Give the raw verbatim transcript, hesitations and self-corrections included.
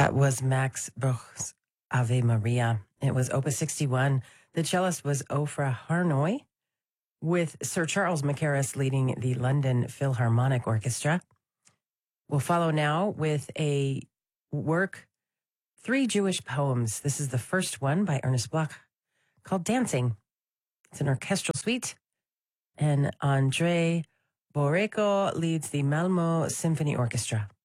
That was Max Bruch's Ave Maria. It was Opus sixty-one. The cellist was Ofra Harnoy, with Sir Charles Mackerras leading the London Philharmonic Orchestra. We'll follow now with a work, Three Jewish Poems. This is the first one by Ernest Bloch called Dancing. It's an orchestral suite, and Andrei Boreyko leads the Malmo Symphony Orchestra.